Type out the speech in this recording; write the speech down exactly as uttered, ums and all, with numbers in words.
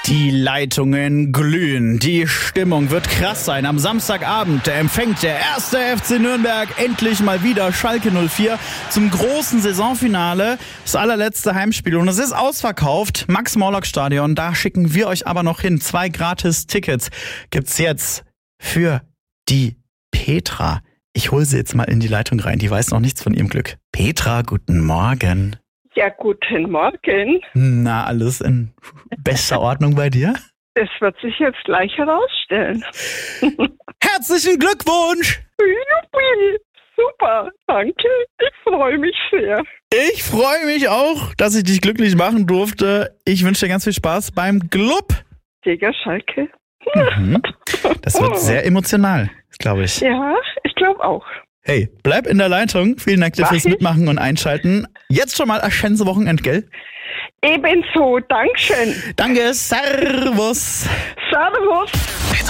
Die Leitungen glühen, die Stimmung wird krass sein. Am Samstagabend empfängt der erste F C Nürnberg endlich mal wieder Schalke null vier zum großen Saisonfinale. Das allerletzte Heimspiel und es ist ausverkauft. Max-Morlock-Stadion, da schicken wir euch aber noch hin. Zwei Gratis-Tickets gibt's jetzt für die Petra. Ich hole sie jetzt mal in die Leitung rein, die weiß noch nichts von ihrem Glück. Petra, guten Morgen. Ja, guten Morgen. Na, alles in bester Ordnung bei dir? Das wird sich jetzt gleich herausstellen. Herzlichen Glückwunsch! Juppie, super, danke. Ich freue mich sehr. Ich freue mich auch, dass ich dich glücklich machen durfte. Ich wünsche dir ganz viel Spaß beim Glub. Sieger Schalke. Mhm. Das wird sehr emotional, glaube ich. Ja, ich glaube auch. Hey, bleib in der Leitung. Vielen Dank dir Mach fürs ich. Mitmachen und Einschalten. Jetzt schon mal ein schönes Wochenende, gell? Ebenso, Dankeschön. Danke, Servus. Servus.